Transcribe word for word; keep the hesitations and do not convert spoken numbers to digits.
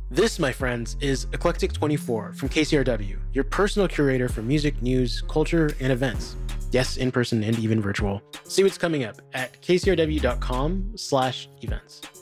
This, my friends, is Eclectic twenty-four from K C R W, your personal curator for music, news, culture, and events. Yes, in person and even virtual. See what's coming up at kcrw.com slash events.